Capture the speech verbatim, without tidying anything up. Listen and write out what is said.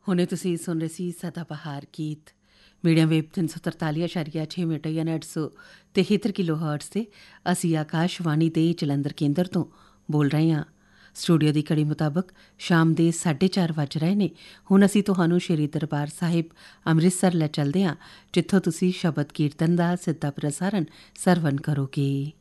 ਹੁਣੇ ਤੁਸੀਂ ਸੁਣ ਰਹੇ ਸੀ ਸਦਾਬਹਾਰ ਗੀਤ ਮੀਡੀਅਮ ਵੇਵ ਤਿੰਨ ਸੌ ਤਰਤਾਲੀ ਅਸ਼ਾਰੀਆ ਛੇ ਮੀਟਰ ਯਾਨੀ ਅੱਠ ਸੌ ਤਿਹੱਤਰ ਕਿਲੋ ਹਰਟਜ਼ 'ਤੇ ਅਸੀਂ ਆਕਾਸ਼ਵਾਣੀ ਦੇ ਜਲੰਧਰ ਕੇਂਦਰ ਤੋਂ ਬੋਲ ਰਹੇ ਹਾਂ। ਸਟੂਡੀਓ ਦੀ ਘੜੀ ਮੁਤਾਬਕ ਸ਼ਾਮ ਦੇ ਸਾਢੇ ਚਾਰ ਵੱਜ ਰਹੇ ਨੇ। ਹੁਣ ਅਸੀਂ ਤੁਹਾਨੂੰ ਸ਼੍ਰੀ ਦਰਬਾਰ ਸਾਹਿਬ ਅੰਮ੍ਰਿਤਸਰ ਲੈ ਚੱਲਦੇ ਹਾਂ, ਜਿੱਥੋਂ ਤੁਸੀਂ ਸ਼ਬਦ ਕੀਰਤਨ ਦਾ ਸਿੱਧਾ ਪ੍ਰਸਾਰਣ ਸਰਵਣ ਕਰੋਗੇ।